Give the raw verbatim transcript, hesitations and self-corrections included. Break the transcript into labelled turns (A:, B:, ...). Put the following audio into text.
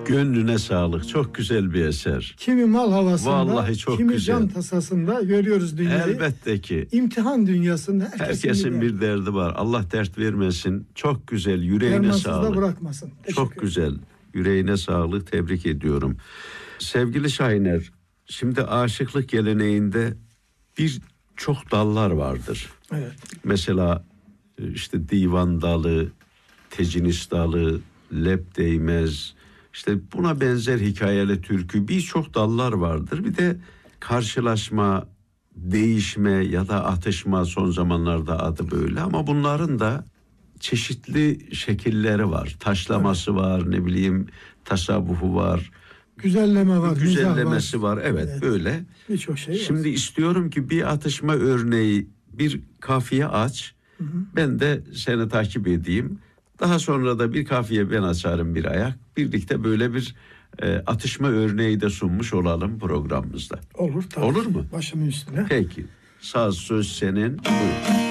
A: Gönlüne sağlık. Çok güzel bir eser.
B: Kimi mal havasında,
A: Vallahi çok
B: kimi
A: güzel.
B: can tasasında görüyoruz dünyayı.
A: Elbette ki.
B: İmtihan dünyasında herkesin,
A: Herkesin
B: bir,
A: bir derdi var. Allah dert vermesin. Çok güzel. Yüreğine
B: dermansız da
A: sağlık.
B: bırakmasın. Teşekkür
A: Çok güzel. Yüreğine sağlık. Tebrik ediyorum. Sevgili Şahiner, şimdi aşıklık geleneğinde bir çok dallar vardır.
B: Evet.
A: Mesela işte divan dalı, tecinis dalı, lep değmez, işte buna benzer hikayeli türkü, birçok dallar vardır. Bir de karşılaşma, değişme ya da atışma, son zamanlarda adı böyle, ama bunların da çeşitli şekilleri var. Taşlaması evet. var, ne bileyim tasavvufu var.
B: Güzelleme var,
A: güzellemesi var. var. Evet,
B: evet,
A: böyle.
B: Birçok şey var.
A: Şimdi istiyorum ki bir atışma örneği, bir kafiye aç. Hı hı. Ben de seni takip edeyim. Daha sonra da bir kafiye ben açarım, bir ayak. Birlikte böyle bir e, atışma örneği de sunmuş olalım programımızda.
B: Olur tabii.
A: Olur mu?
B: Başımın üstüne.
A: Peki. Saz söz senin. Buyur.